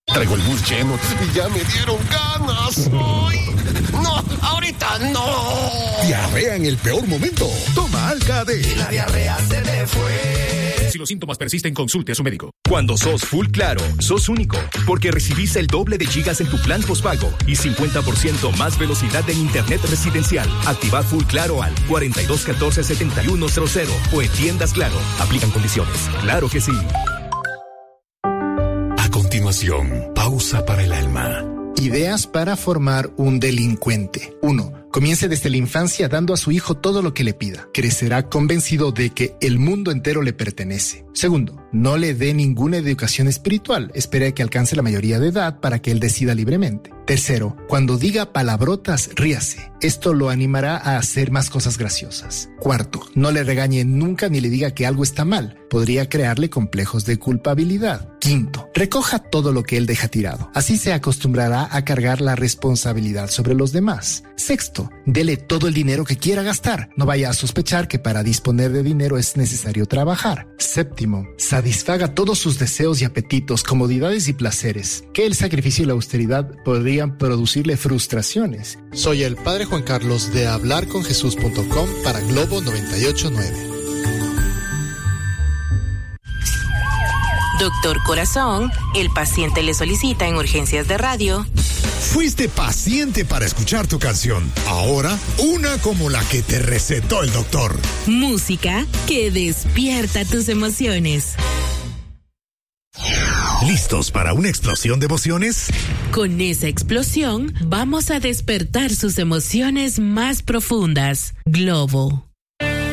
Traigo el bus lleno y ya me dieron ganas. ¡Ay! ¡No! ¡Ahorita no! Diarrea en el peor momento. Toma Alka-D. La diarrea se me fue. Si los síntomas persisten, consulte a su médico. Cuando sos Full Claro, sos único, porque recibís el doble de gigas en tu plan postpago y 50% más velocidad en internet residencial. Activa Full Claro al 4214-7100 o en tiendas Claro. Aplican condiciones. Claro que sí. A continuación, pausa para el alma. Ideas para formar un delincuente. 1. Comience desde la infancia dando a su hijo todo lo que le pida. Crecerá convencido de que el mundo entero le pertenece. 2. No le dé ninguna educación espiritual. Espere a que alcance la mayoría de edad para que él decida libremente. 3. Cuando diga palabrotas, ríase. Esto lo animará a hacer más cosas graciosas. 4. No le regañe nunca ni le diga que algo está mal. Podría crearle complejos de culpabilidad. 5. Recoja todo lo que él deja tirado. Así se acostumbrará a cargar la responsabilidad sobre los demás. 6. Dele todo el dinero que quiera gastar. No vaya a sospechar que para disponer de dinero es necesario trabajar. 7. Satisfaga todos sus deseos y apetitos, comodidades y placeres. Que el sacrificio y la austeridad podrían producirle frustraciones. Soy el Padre Juan Carlos de hablarconjesús.com para Globo 98.9. Doctor Corazón, el paciente le solicita en urgencias de radio. Fuiste paciente para escuchar tu canción. Ahora, una como la que te recetó el doctor. Música que despierta tus emociones. ¿Listos para una explosión de emociones? Con esa explosión, vamos a despertar sus emociones más profundas. Globo.